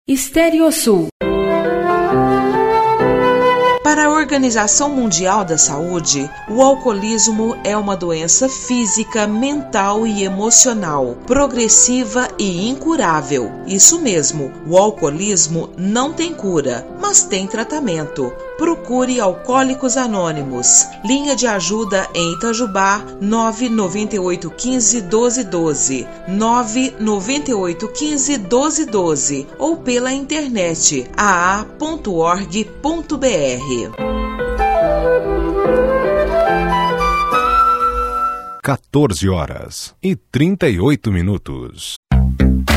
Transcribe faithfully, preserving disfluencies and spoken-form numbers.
Stereosul. Para a Organização Mundial da Saúde, o alcoolismo é uma doença física, mental e emocional, progressiva e incurável. Isso mesmo, o alcoolismo não tem cura, mas tem tratamento. Procure Alcoólicos Anônimos. Linha de ajuda em Itajubá, nove nove oito um cinco, doze doze, nove nove oito um cinco, doze doze ou pela internet a a ponto org ponto b r. quatorze horas e trinta e oito minutos.